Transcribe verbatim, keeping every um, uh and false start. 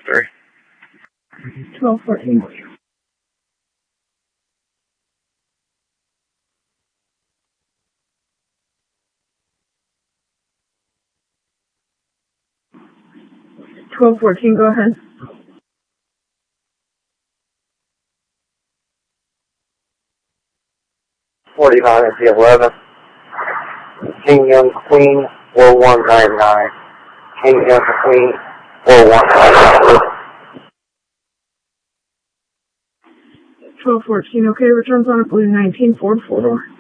three. twelve fourteen. twelve fourteen, go ahead. forty-nine at the eleven. King Young Queen, four one nine nine. King Young Queen, four one nine nine. twelve fourteen, okay, returns on a blue nineteen Ford four door.